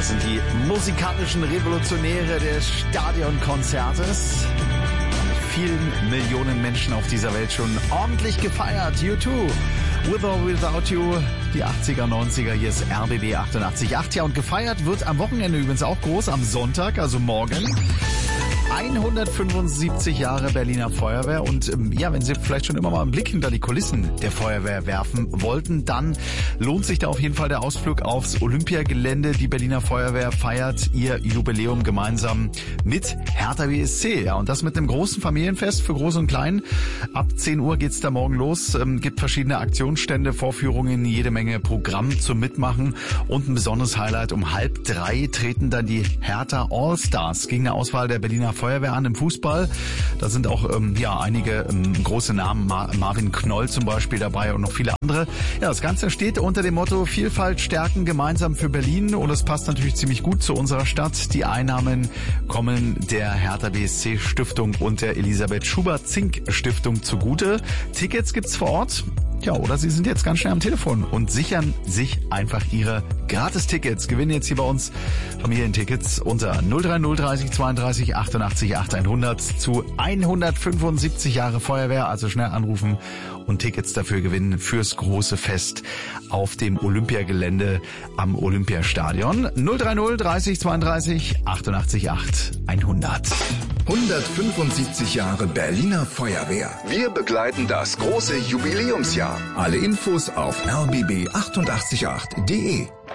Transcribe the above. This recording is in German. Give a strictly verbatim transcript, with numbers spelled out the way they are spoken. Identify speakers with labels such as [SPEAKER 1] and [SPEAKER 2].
[SPEAKER 1] Das sind die musikalischen Revolutionäre des Stadionkonzertes. Vielen Millionen Menschen auf dieser Welt schon ordentlich gefeiert. U zwei, With or Without You, die achtziger, neunziger, hier ist R B B achtundachtzig Komma acht. Ja, und gefeiert wird am Wochenende übrigens auch groß, am Sonntag, also morgen. hundertfünfundsiebzig Jahre Berliner Feuerwehr und ähm, ja, wenn Sie vielleicht schon immer mal einen Blick hinter die Kulissen der Feuerwehr werfen wollten, dann lohnt sich da auf jeden Fall der Ausflug aufs Olympiagelände. Die Berliner Feuerwehr feiert ihr Jubiläum gemeinsam mit Hertha B S C. Ja, und das mit einem großen Familienfest für Groß und Klein. Ab zehn Uhr geht's da morgen los. Ähm, gibt verschiedene Aktionsstände, Vorführungen, jede Menge Programm zum Mitmachen und ein besonderes Highlight. Um halb drei treten dann die Hertha All-Stars gegen eine Auswahl der Berliner Feuerwehr an im Fußball. Da sind auch ähm, ja einige ähm, große Namen, Mar- Marvin Knoll zum Beispiel dabei und noch viele andere. Ja, das Ganze steht unter dem Motto Vielfalt stärken gemeinsam für Berlin und es passt natürlich ziemlich gut zu unserer Stadt. Die Einnahmen kommen der Hertha B S C Stiftung und der Elisabeth Schubert-Zink Stiftung zugute. Tickets gibt's vor Ort. Ja, oder Sie sind jetzt ganz schnell am Telefon und sichern sich einfach Ihre Gratis-Tickets. Gewinnen jetzt hier bei uns Familientickets unter null drei null dreißig zweiunddreißig achtundachtzig achthundert zu hundertfünfundsiebzig Jahre Feuerwehr. Also schnell anrufen und Tickets dafür gewinnen fürs große Fest auf dem Olympiagelände am Olympiastadion. null drei null dreißig zweiunddreißig achtundachtzig achthundert.
[SPEAKER 2] hundertfünfundsiebzig Jahre Berliner Feuerwehr. Wir begleiten das große Jubiläumsjahr. Alle Infos auf r b b achtundachtzig Komma acht punkt d e.